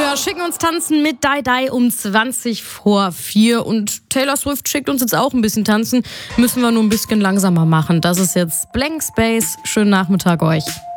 Kinder schicken uns tanzen mit Die Die um 4:20. Und Taylor Swift schickt uns jetzt auch ein bisschen tanzen. Müssen wir nur ein bisschen langsamer machen. Das ist jetzt Blank Space. Schönen Nachmittag euch.